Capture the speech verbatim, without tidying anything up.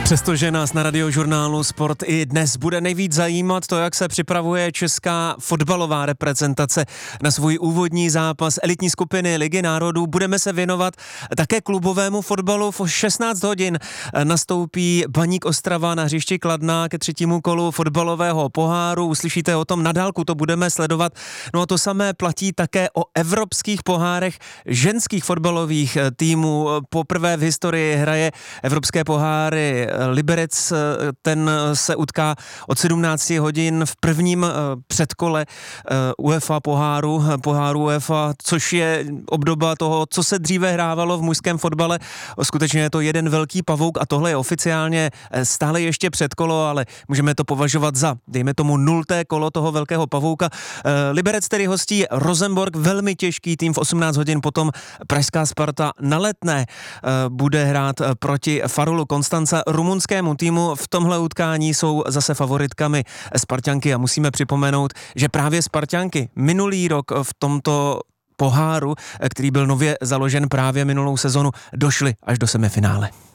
Přestože nás na Radiožurnálu Sport i dnes bude nejvíc zajímat to, jak se připravuje česká fotbalová reprezentace na svůj úvodní zápas elitní skupiny Ligy národů, budeme se věnovat také klubovému fotbalu. V šestnáct hodin nastoupí Baník Ostrava na hřišti Kladna ke třetímu kolu fotbalového poháru. Uslyšíte o tom na dálku, to budeme sledovat. No a to samé platí také o evropských pohárech ženských fotbalových týmů. Poprvé v historii hraje evropské poháry Liberec, ten se utká od sedmnácti hodin v prvním předkole UEFA poháru, poháru UEFA, což je obdoba toho, co se dříve hrávalo v mužském fotbale. Skutečně je to jeden velký pavouk a tohle je oficiálně stále ještě předkolo, ale můžeme to považovat za, dejme tomu, nulté kolo toho velkého pavouka. Liberec tedy hostí Rosenborg, velmi těžký tým, v osmnáct hodin potom pražská Sparta na Letné bude hrát proti Farulu Konstanca. Rumunskému týmu v tomhle utkání jsou zase favoritkami Spartanky a musíme připomenout, že právě Spartanky minulý rok v tomto poháru, který byl nově založen právě minulou sezonu, došli až do semifinále.